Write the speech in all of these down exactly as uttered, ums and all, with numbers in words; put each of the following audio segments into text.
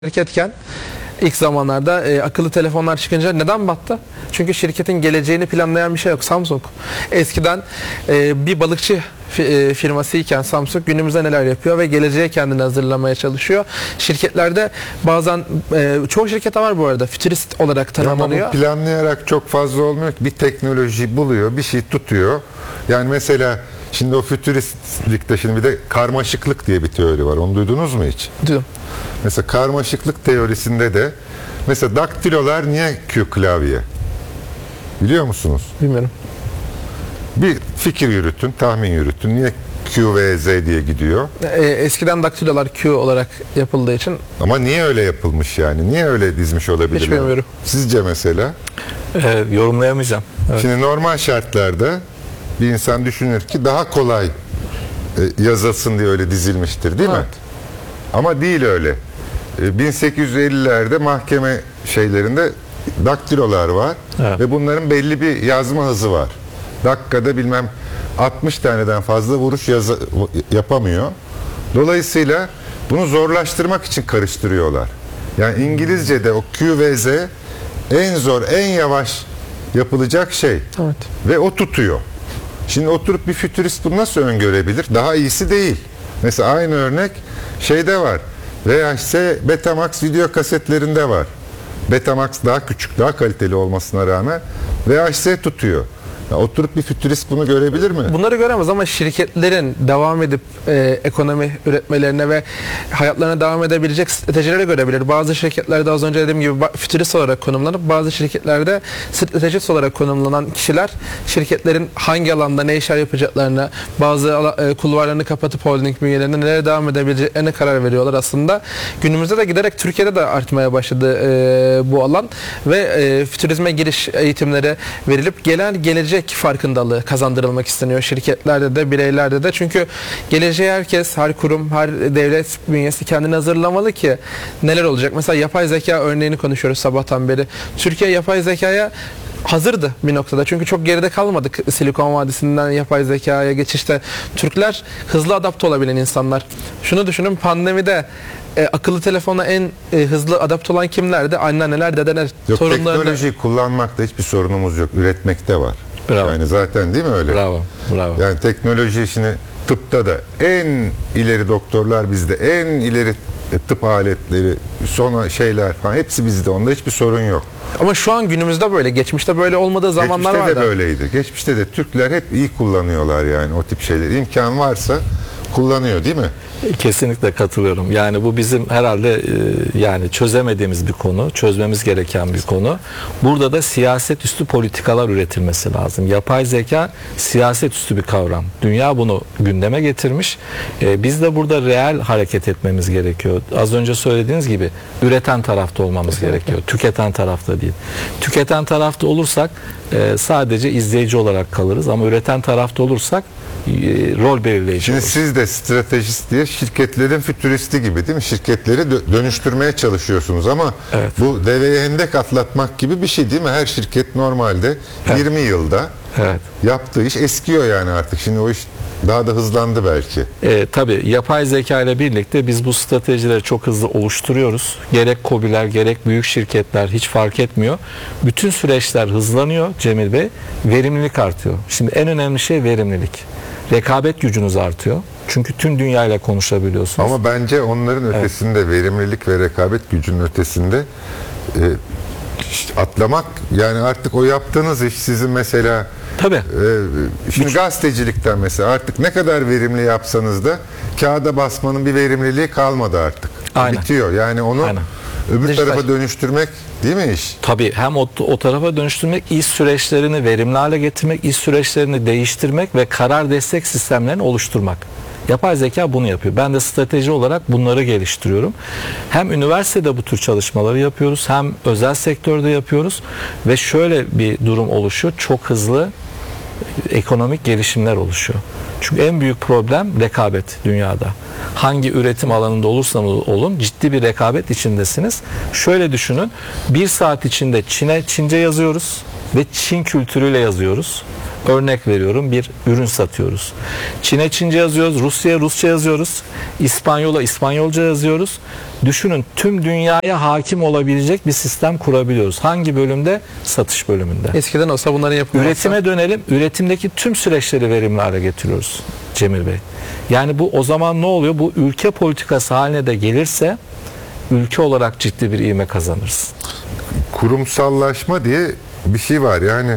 şirketken ilk zamanlarda e, akıllı telefonlar çıkınca neden battı? Çünkü şirketin geleceğini planlayan bir şey yok. Samsung eskiden e, bir balıkçı fi, e, firmasıyken Samsung günümüzde neler yapıyor ve geleceğe kendini hazırlamaya çalışıyor. Şirketlerde bazen e, çoğu şirkette var bu arada fütürist olarak tanımlanıyor. Ama bu planlayarak çok fazla olmuyor ki, bir teknoloji buluyor, bir şey tutuyor. Yani mesela şimdi o fütüristlikte şimdi bir de karmaşıklık diye bir teori var. Onu duydunuz mu hiç? Duydum. Mesela karmaşıklık teorisinde de mesela daktilolar niye Q klavye? Biliyor musunuz? Bilmiyorum. Bir fikir yürütün, tahmin yürütün. Niye Q ve Z diye gidiyor? E, eskiden daktilolar Q olarak yapıldığı için. Ama niye öyle yapılmış yani? Niye öyle dizmiş olabilir? Hiç bilmiyorum. Sizce mesela? Ee, yorumlayamayacağım. Evet. Şimdi normal şartlarda bir insan düşünür ki daha kolay e, yazılsın diye öyle dizilmiştir, değil Evet. mi? Ama değil öyle. E, bin sekiz yüz ellilerde mahkeme şeylerinde daktilolar var, Evet. ve bunların belli bir yazma hızı var. Dakikada bilmem altmış taneden fazla vuruş yazı, yapamıyor. Dolayısıyla bunu zorlaştırmak için karıştırıyorlar. Yani İngilizce'de o Q ve Z en zor, en yavaş yapılacak şey. Evet. Ve o tutuyor. Şimdi oturup bir fütürist bunu nasıl öngörebilir? Daha iyisi değil. Mesela aynı örnek şeyde var. V H S, Betamax video kasetlerinde var. Betamax daha küçük, daha kaliteli olmasına rağmen V H S tutuyor. Ya oturup bir fütürist bunu görebilir mi? Bunları göremez ama şirketlerin devam edip e, ekonomi üretmelerine ve hayatlarına devam edebilecek stratejileri görebilir. Bazı şirketlerde az önce dediğim gibi fütürist olarak konumlanıp bazı şirketlerde stratejist olarak konumlanan kişiler şirketlerin hangi alanda ne işler yapacaklarını, bazı ala, e, kulvarlarını kapatıp holding bünyelerinde nereye devam edebileceklerine karar veriyorlar aslında. Günümüzde de giderek Türkiye'de de artmaya başladı e, bu alan ve e, fütürizme giriş eğitimleri verilip gelen gelecek farkındalığı kazandırılmak isteniyor şirketlerde de, bireylerde de. Çünkü geleceğe herkes, her kurum, her devlet bünyesi kendini hazırlamalı ki neler olacak. Mesela yapay zeka örneğini konuşuyoruz sabahtan beri. Türkiye yapay zekaya hazırdı bir noktada. Çünkü çok geride kalmadık Silikon Vadisi'nden yapay zekaya geçişte. Türkler hızlı adapte olabilen insanlar. Şunu düşünün, pandemide E, akıllı telefona en e, hızlı adapte olan kimlerdi? Anneanneler, dedeler, Yok, torunları. teknolojiyi kullanmakta hiçbir sorunumuz yok. Üretmekte var. Bravo. Yani zaten değil mi öyle? Bravo. Bravo. Yani teknoloji işini tıpta da en ileri doktorlar bizde, en ileri tıp aletleri, sonra şeyler falan hepsi bizde. Onda hiçbir sorun yok. Ama şu an günümüzde böyle. Geçmişte böyle olmadığı zamanlar vardı. Geçmişte de böyleydi. Geçmişte de Türkler hep iyi kullanıyorlar yani o tip şeyleri. İmkan varsa kullanıyor, değil mi? Kesinlikle katılıyorum. Yani bu bizim herhalde e, yani çözemediğimiz bir konu, çözmemiz gereken bir konu. Burada da siyaset üstü politikalar üretilmesi lazım. Yapay zeka siyaset üstü bir kavram. Dünya bunu gündeme getirmiş. E, biz de burada reel hareket etmemiz gerekiyor. Az önce söylediğiniz gibi üreten tarafta olmamız gerekiyor. Tüketen tarafta değil. Tüketen tarafta olursak e, sadece izleyici olarak kalırız ama üreten tarafta olursak rol belirleyici Şimdi olur. siz de stratejist diye şirketlerin fütüristi gibi, değil mi? Şirketleri dö- dönüştürmeye çalışıyorsunuz ama Evet. bu deveye hendek atlatmak gibi bir şey, değil mi? Her şirket normalde Evet. yirmi yılda Evet. yaptığı iş eskiyor yani artık. Şimdi o iş daha da hızlandı belki. E, tabii yapay zeka ile birlikte biz bu stratejileri çok hızlı oluşturuyoruz. Gerek KOBİ'ler gerek büyük şirketler hiç fark etmiyor. Bütün süreçler hızlanıyor Cemil Bey. Verimlilik artıyor. Şimdi en önemli şey verimlilik. Rekabet gücünüz artıyor. Çünkü tüm dünyayla konuşabiliyorsunuz. Ama bence onların ötesinde, verimlilik ve rekabet gücünün ötesinde e, işte atlamak, yani artık o yaptığınız iş sizin mesela Tabii. e, şimdi gazetecilikten mesela artık ne kadar verimli yapsanız da kağıda basmanın bir verimliliği kalmadı artık. Aynen. Bitiyor. Yani onu Aynen. öbür Dijital. tarafa dönüştürmek, değil mi iş? Tabii hem o, o tarafa dönüştürmek, iş süreçlerini verimli hale getirmek, iş süreçlerini değiştirmek ve karar destek sistemlerini oluşturmak. Yapay zeka bunu yapıyor. Ben de strateji olarak bunları geliştiriyorum. Hem üniversitede bu tür çalışmaları yapıyoruz, hem özel sektörde yapıyoruz ve şöyle bir durum oluşuyor. Çok hızlı ekonomik gelişimler oluşuyor. Çünkü en büyük problem rekabet dünyada. Hangi üretim alanında olursanız olun ciddi bir rekabet içindesiniz. Şöyle düşünün, bir saat içinde Çin'e Çince yazıyoruz. ve Çin kültürüyle yazıyoruz. Örnek veriyorum, bir ürün satıyoruz. Çin'e Çince yazıyoruz, Rusya'ya Rusça yazıyoruz, İspanyol'a İspanyolca yazıyoruz. Düşünün, tüm dünyaya hakim olabilecek bir sistem kurabiliyoruz. Hangi bölümde? Satış bölümünde. Eskiden olsa bunların yapılması. Üretime dönelim. Üretimdeki tüm süreçleri verimli hale getiriyoruz Cemil Bey. Yani bu o zaman ne oluyor? Bu ülke politikası haline de gelirse ülke olarak ciddi bir ivme kazanırız. Kurumsallaşma diye bir şey var. Yani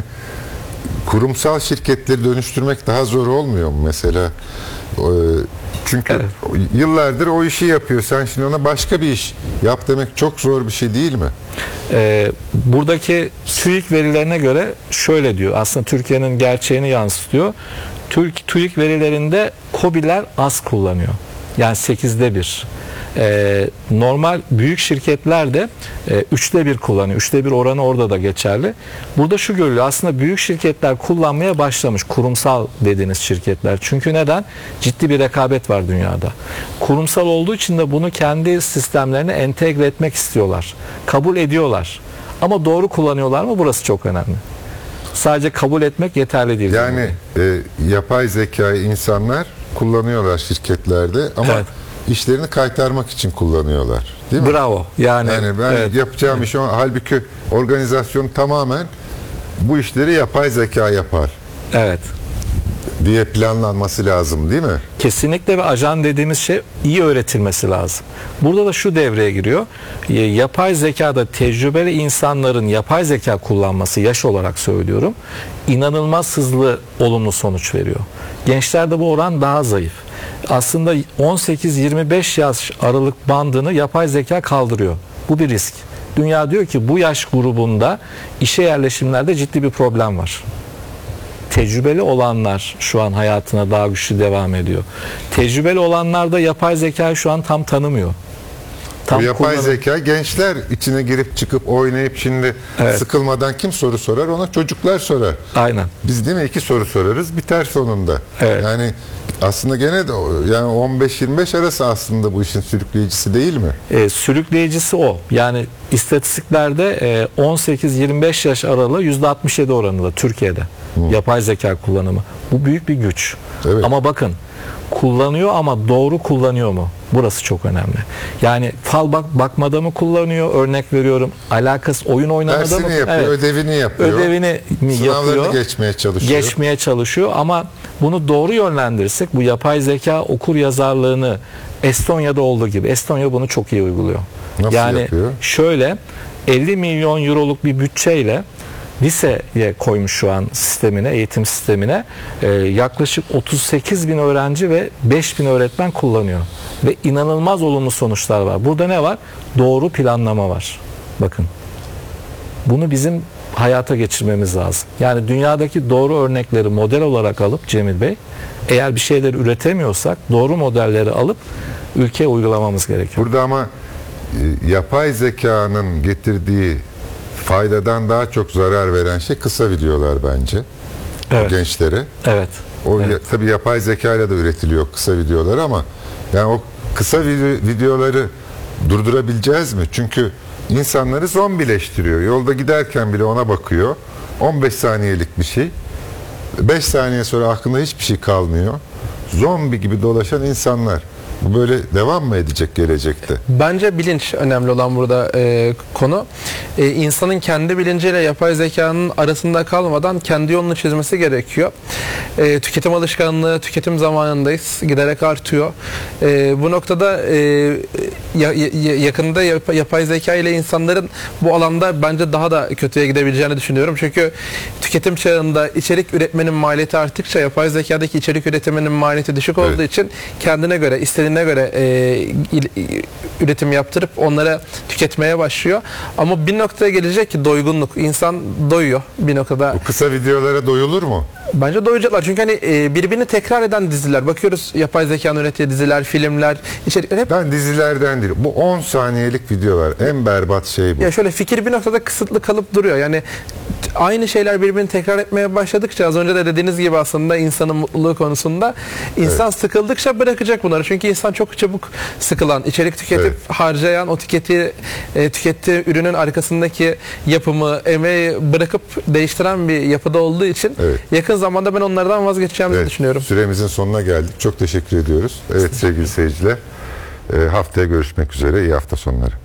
kurumsal şirketleri dönüştürmek daha zor olmuyor mu mesela? Ee, Çünkü Evet. yıllardır o işi yapıyor. Sen şimdi ona başka bir iş yap demek çok zor bir şey değil mi? Ee, buradaki TÜİK verilerine göre şöyle diyor. Aslında Türkiye'nin gerçeğini yansıtıyor. Türk TÜİK verilerinde KOBİ'ler az kullanıyor. Yani sekizde bir. Ee, normal büyük şirketler de e, üçte bir kullanıyor. Üçte bir oranı orada da geçerli. Burada şu görülüyor. Aslında büyük şirketler kullanmaya başlamış. Kurumsal dediğiniz şirketler. Çünkü neden? Ciddi bir rekabet var dünyada. Kurumsal olduğu için de bunu kendi sistemlerine entegre etmek istiyorlar. Kabul ediyorlar. Ama doğru kullanıyorlar mı? Burası çok önemli. Sadece kabul etmek yeterli değil. Yani e, yapay zekayı insanlar kullanıyorlar şirketlerde ama Evet. işlerini kaytarmak için kullanıyorlar. Değil mi? Bravo. Yani, Yani ben evet. yapacağım iş o. Halbuki organizasyon tamamen bu işleri yapay zeka yapar Evet. diye planlanması lazım değil mi? Kesinlikle, ve ajan dediğimiz şey iyi öğretilmesi lazım. Burada da şu devreye giriyor. E, Yapay zekada tecrübeli insanların yapay zeka kullanması, yaş olarak söylüyorum, inanılmaz hızlı olumlu sonuç veriyor. Gençlerde bu oran daha zayıf. Aslında on sekiz yirmi beş yaş aralık bandını yapay zeka kaldırıyor. Bu bir risk. Dünya diyor ki bu yaş grubunda işe yerleşimlerde ciddi bir problem var. Tecrübeli olanlar şu an hayatına daha güçlü devam ediyor. Tecrübeli olanlar da yapay zekayı şu an tam tanımıyor. Tam Bu yapay kullanım- zeka gençler içine girip çıkıp oynayıp şimdi Evet. sıkılmadan kim soru sorar? Ona çocuklar sorar. Aynen. Biz değil mi iki soru sorarız biter sonunda. Evet. Yani aslında gene de o- yani on beş yirmi beş arası aslında bu işin sürükleyicisi değil mi? E, sürükleyicisi o. Yani istatistiklerde e, on sekiz yirmi beş yaş aralığı yüzde altmış yedi oranında Türkiye'de yapay zeka kullanımı. Bu büyük bir güç. Evet. Ama bakın, kullanıyor ama doğru kullanıyor mu? Burası çok önemli. Yani fal bak bakmada mı kullanıyor? Örnek veriyorum. Alakası oyun oynamada Dersini mı? yapıyor, Evet. ödevini yapıyor. Ödevini mi Sınavlarını yapıyor? geçmeye çalışıyor. Geçmeye çalışıyor ama bunu doğru yönlendirirsek bu yapay zeka okur yazarlığını Estonya'da olduğu gibi, Estonya bunu çok iyi uyguluyor. Nasıl yani yapıyor? şöyle elli milyon euroluk bir bütçeyle liseye koymuş şu an sistemine, eğitim sistemine e, yaklaşık otuz sekiz bin öğrenci ve beş bin öğretmen kullanıyor. Ve inanılmaz olumlu sonuçlar var. Burada ne var? Doğru planlama var. Bakın. Bunu bizim hayata geçirmemiz lazım. Yani dünyadaki doğru örnekleri model olarak alıp Cemil Bey, eğer bir şeyleri üretemiyorsak doğru modelleri alıp ülkeye uygulamamız gerekiyor. Burada ama e, yapay zekanın getirdiği faydadan daha çok zarar veren şey kısa videolar bence. Evet. Gençlere. Evet. O Evet. ya, tabii yapay zeka ile de üretiliyor kısa videolar ama yani o kısa video, videoları durdurabileceğiz mi? Çünkü insanları zombileştiriyor. Yolda giderken bile ona bakıyor. on beş saniyelik bir şey. beş saniye sonra aklında hiçbir şey kalmıyor. Zombi gibi dolaşan insanlar. Bu böyle devam mı edecek gelecekte? Bence bilinç önemli olan burada e, konu. E, insanın kendi bilinciyle yapay zekanın arasında kalmadan kendi yolunu çizmesi gerekiyor. E, tüketim alışkanlığı, tüketim zamanındayız. Giderek artıyor. E, bu noktada e, ya, ya, yakında yap, yapay zeka ile insanların bu alanda bence daha da kötüye gidebileceğini düşünüyorum. Çünkü tüketim çağında içerik üretmenin maliyeti arttıkça yapay zekadaki içerik üretiminin maliyeti düşük olduğu Evet. için kendine göre, istediğine göre e, il- üretim yaptırıp onlara tüketmeye başlıyor. Ama bir noktaya gelecek ki doygunluk. İnsan doyuyor bir noktada. Bu kısa videolara doyulur mu? Bence doyacaklar. Çünkü hani e, birbirini tekrar eden diziler. Bakıyoruz yapay zekanın ürettiği diziler, filmler, içerikler hep Ben dizilerden değil. Bu on saniyelik videolar. En berbat şey bu. ya şöyle fikir bir noktada kısıtlı kalıp duruyor. Yani aynı şeyler birbirini tekrar etmeye başladıkça, az önce de dediğiniz gibi aslında insanın mutluluğu konusunda insan Evet. sıkıldıkça bırakacak bunları. Çünkü insan çok çabuk sıkılan, içerik tüketip Evet. harcayan, o tüketi, e, tükettiği ürünün arkasındaki yapımı, emeği bırakıp değiştiren bir yapıda olduğu için Evet. yakın zamanda ben onlardan vazgeçeceğimizi Evet, düşünüyorum. süremizin sonuna geldik. Çok teşekkür ediyoruz. Evet sevgili seyirciler, e, haftaya görüşmek üzere. İyi hafta sonları.